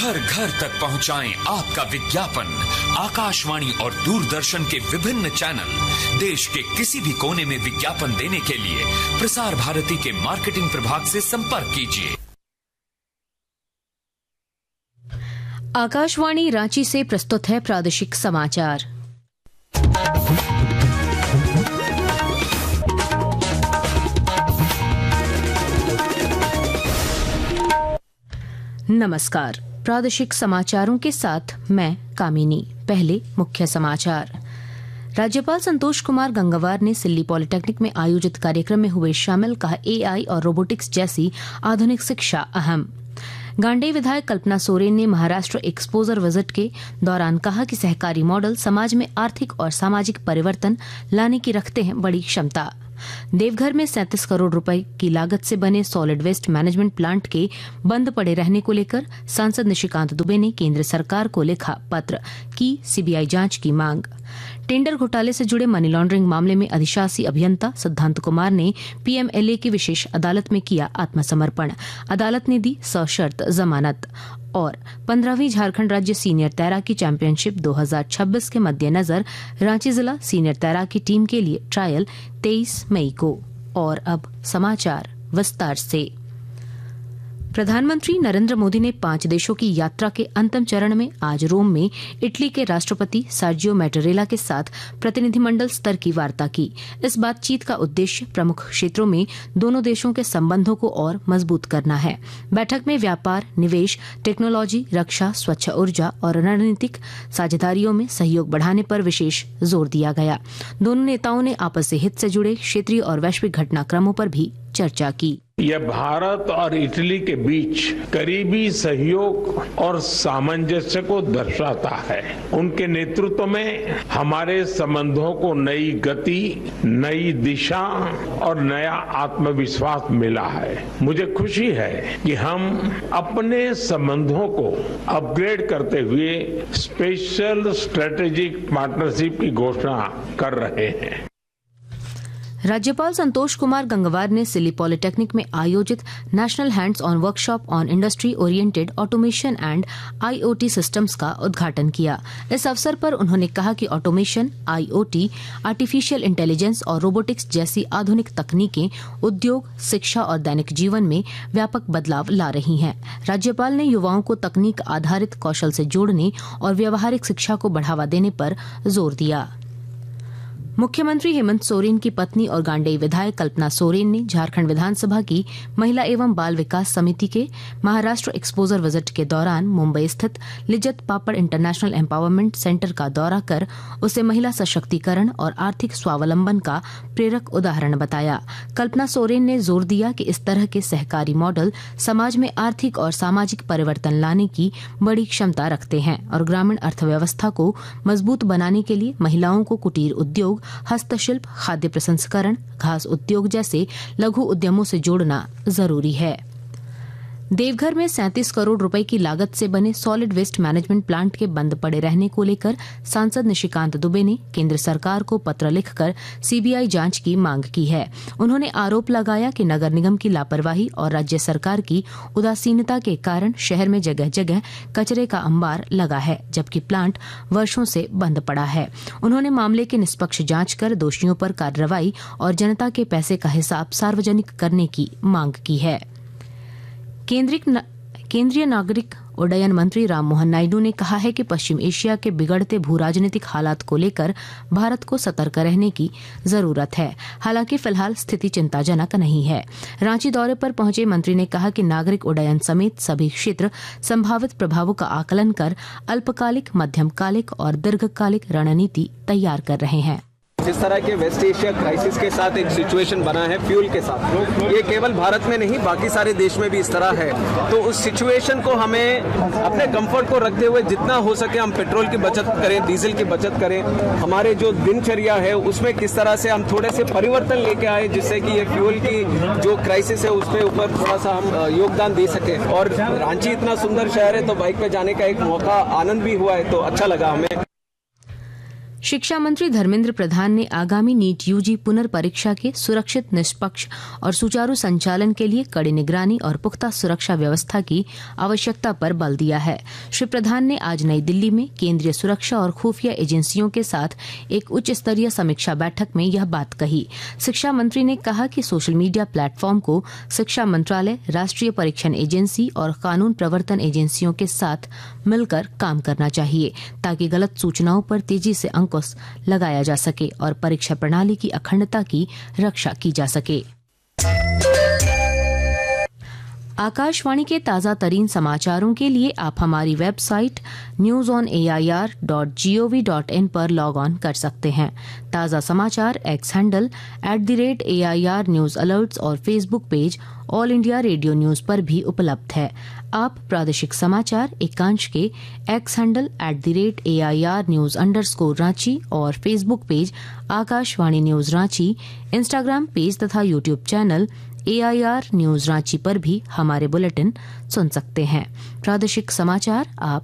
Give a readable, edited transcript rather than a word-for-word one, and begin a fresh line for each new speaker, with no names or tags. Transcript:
घर घर तक पहुंचाएं आपका विज्ञापन। आकाशवाणी और दूरदर्शन के विभिन्न चैनल देश के किसी भी कोने में विज्ञापन देने के लिए प्रसार भारती के मार्केटिंग प्रभाग से संपर्क कीजिए।
आकाशवाणी रांची से प्रस्तुत है प्रादेशिक समाचार। नमस्कार, प्रादेशिक समाचारों के साथ मैं कामिनी। पहले मुख्य समाचार। राज्यपाल संतोष कुमार गंगवार ने सिल्ली पॉलिटेक्निक में आयोजित कार्यक्रम में हुए शामिल, कहा एआई और रोबोटिक्स जैसी आधुनिक शिक्षा अहम। गांडेय विधायक कल्पना सोरेन ने महाराष्ट्र एक्सपोजर विजिट के दौरान कहा कि सहकारी मॉडल समाज में आर्थिक और सामाजिक परिवर्तन लाने की रखते हैं बड़ी क्षमता। देवघर में 37 करोड़ रुपए की लागत से बने सॉलिड वेस्ट मैनेजमेंट प्लांट के बंद पड़े रहने को लेकर सांसद निशिकांत दुबे ने केंद्र सरकार को लिखा पत्र, की सीबीआई जांच की मांग। टेंडर घोटाले से जुड़े मनी लॉन्ड्रिंग मामले में अधिशासी अभियंता सिद्धांत कुमार ने पीएमएलए की विशेष अदालत में किया आत्मसमर्पण। अदालत ने दी सशर्त जमानत। और 15वीं झारखंड राज्य सीनियर तैराकी चैंपियनशिप 2026 के मद्देनजर रांची जिला सीनियर तैराकी टीम के लिए ट्रायल 23 मई को। और अब समाचार विस्तार से। प्रधानमंत्री नरेंद्र मोदी ने 5 देशों की यात्रा के अंतिम चरण में आज रोम में इटली के राष्ट्रपति सर्जियो मैटेरेला के साथ प्रतिनिधिमंडल स्तर की वार्ता की। इस बातचीत का उद्देश्य प्रमुख क्षेत्रों में दोनों देशों के संबंधों को और मजबूत करना है। बैठक में व्यापार, निवेश, टेक्नोलॉजी, रक्षा, स्वच्छ ऊर्जा और रणनीतिक साझेदारियों में सहयोग बढ़ाने पर विशेष जोर दिया गया। दोनों नेताओं ने आपसी हित से जुड़े क्षेत्रीय और वैश्विक घटनाक्रमों पर भी चर्चा की।
यह भारत और इटली के बीच करीबी सहयोग और सामंजस्य को दर्शाता है। उनके नेतृत्व में हमारे संबंधों को नई गति, नई दिशा और नया आत्मविश्वास मिला है। मुझे खुशी है कि हम अपने संबंधों को अपग्रेड करते हुए स्पेशल स्ट्रेटेजिक पार्टनरशिप की घोषणा कर रहे हैं।
राज्यपाल संतोष कुमार गंगवार ने सिल्ली पॉलिटेक्निक में आयोजित national hands on workshop on industry oriented automation and IoT systems का उद्घाटन किया। इस अवसर पर उन्होंने कहा कि ऑटोमेशन, आईओटी, आर्टिफिशियल इंटेलिजेंस और रोबोटिक्स जैसी आधुनिक तकनीकें उद्योग, शिक्षा और दैनिक जीवन में व्यापक बदलाव ला रही हैं। राज्यपाल ने युवाओं को तकनीक आधारित कौशल से जोड़ने और व्यावहारिक शिक्षा को बढ़ावा देने पर जोर दिया। मुख्यमंत्री हेमंत सोरेन की पत्नी और गांडेय विधायक कल्पना सोरेन ने झारखंड विधानसभा की महिला एवं बाल विकास समिति के महाराष्ट्र एक्सपोजर विजिट के दौरान मुंबई स्थित लिज्जत पापड़ इंटरनेशनल एम्पावरमेंट सेंटर का दौरा कर उसे महिला सशक्तिकरण और आर्थिक स्वावलंबन का प्रेरक उदाहरण बताया। कल्पना सोरेन ने जोर दिया कि इस तरह के सहकारी मॉडल समाज में आर्थिक और सामाजिक परिवर्तन लाने की बड़ी क्षमता रखते हैं और ग्रामीण अर्थव्यवस्था को मजबूत बनाने के लिए महिलाओं को कुटीर उद्योग, हस्तशिल्प, खाद्य प्रसंस्करण, घास उद्योग जैसे लघु उद्यमों से जोड़ना जरूरी है। देवघर में 37 करोड़ रुपए की लागत से बने सॉलिड वेस्ट मैनेजमेंट प्लांट के बंद पड़े रहने को लेकर सांसद निशिकांत दुबे ने केंद्र सरकार को पत्र लिखकर सीबीआई जांच की मांग की है। उन्होंने आरोप लगाया कि नगर निगम की लापरवाही और राज्य सरकार की उदासीनता के कारण शहर में जगह जगह कचरे का अंबार लगा है, जबकि प्लांट वर्षों से बंद पड़ा है। उन्होंने मामले की निष्पक्ष जांच कर दोषियों पर कार्रवाई और जनता के पैसे का हिसाब सार्वजनिक करने की मांग की है। केंद्रीय नागरिक उड्डयन मंत्री राममोहन नायडू ने कहा है कि पश्चिम एशिया के बिगड़ते भू राजनीतिक हालात को लेकर भारत को सतर्क रहने की जरूरत है। हालांकि फिलहाल स्थिति चिंताजनक नहीं है। रांची दौरे पर पहुंचे मंत्री ने कहा कि नागरिक उड्डयन समेत सभी क्षेत्र संभावित प्रभावों का आकलन कर अल्पकालिक, मध्यमकालिक और दीर्घकालिक रणनीति तैयार कर रहे हैं।
जिस तरह के वेस्ट एशिया क्राइसिस के साथ एक सिचुएशन बना है फ्यूल के साथ, ये केवल भारत में नहीं बाकी सारे देश में भी इस तरह है। तो उस सिचुएशन को हमें अपने कंफर्ट को रखते हुए जितना हो सके हम पेट्रोल की बचत करें, डीजल की बचत करें। हमारे जो दिनचर्या है उसमें किस तरह से हम थोड़े से परिवर्तन लेके आए जिससे कि ये फ्यूल की जो क्राइसिस है उसके ऊपर थोड़ा सा हम योगदान दे सके। और रांची इतना सुंदर शहर है तो बाइक पे जाने का एक मौका, आनंद भी हुआ है तो अच्छा लगा हमें।
शिक्षा मंत्री धर्मेंद्र प्रधान ने आगामी नीट यूजी पुनर्परीक्षा के सुरक्षित, निष्पक्ष और सुचारू संचालन के लिए कड़ी निगरानी और पुख्ता सुरक्षा व्यवस्था की आवश्यकता पर बल दिया है। श्री प्रधान ने आज नई दिल्ली में केंद्रीय सुरक्षा और खुफिया एजेंसियों के साथ एक उच्च स्तरीय समीक्षा बैठक में यह बात कही। शिक्षा मंत्री ने कहा कि सोशल मीडिया प्लेटफॉर्म को शिक्षा मंत्रालय, राष्ट्रीय परीक्षण एजेंसी और कानून प्रवर्तन एजेंसियों के साथ मिलकर काम करना चाहिए ताकि गलत सूचनाओं पर तेजी से अंकुश लगाया जा सके और परीक्षा प्रणाली की अखंडता की रक्षा की जा सके। आकाशवाणी के ताजा तरीन समाचारों के लिए आप हमारी वेबसाइट newsonair.gov.in पर लॉग ऑन कर सकते हैं। ताजा समाचार x handle @AIR news alerts और Facebook page all India radio news पर भी उपलब्ध है। आप प्रादेशिक समाचार एकांश के x handle @AIR news _Ranchi और Facebook page Akashvani news Ranchi, Instagram page तथा YouTube channel AIR news Ranchi पर भी हमारे बुलेटिन सुन सकते हैं। प्रादेशिक समाचार आप